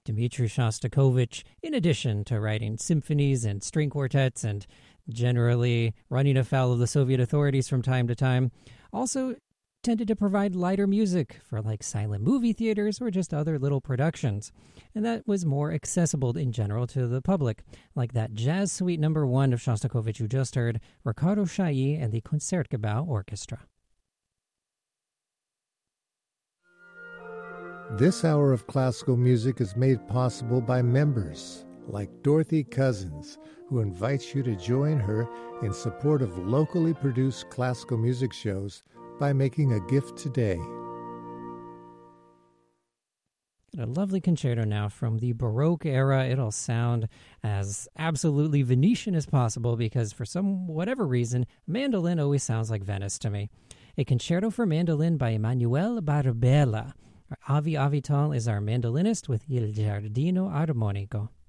Dmitri Shostakovich, in addition to writing symphonies and string quartets and generally running afoul of the Soviet authorities from time to time, also tended to provide lighter music for like silent movie theaters or just other little productions. And that was more accessible in general to the public, like that Jazz Suite No. 1 of Shostakovich you just heard, Riccardo Chailly and the Concertgebouw Orchestra. This hour of classical music is made possible by members like Dorothy Cousins, who invites you to join her in support of locally produced classical music shows by making a gift today. A lovely concerto now from the Baroque era. It'll sound as absolutely Venetian as possible because for whatever reason, mandolin always sounds like Venice to me. A concerto for mandolin by Emanuele Barbella. Avi Avital is our mandolinist with Il Giardino Armonico.